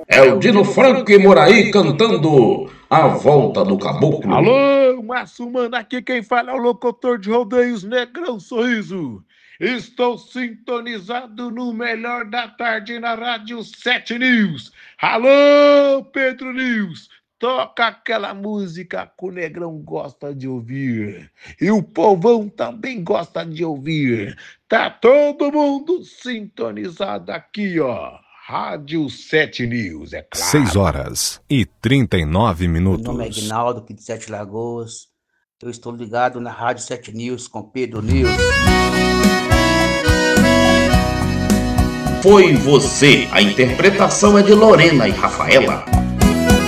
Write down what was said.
É o Dino Franco e Moraí cantando A Volta do Caboclo. Alô, Márcio Mano, aqui quem fala é o locutor de rodeios Negrão Sorriso. Estou sintonizado no melhor da tarde na Rádio 7 News. Alô, Pedro News, toca aquela música que o Negrão gosta de ouvir. E o povão também gosta de ouvir. Tá todo mundo sintonizado aqui, ó. Rádio 7 News, é claro. 6h39. Meu nome é Aguinaldo, aqui de Sete Lagoas. Eu estou ligado na Rádio 7 News com Pedro News. Foi você. A interpretação é de Lorena e Rafaela.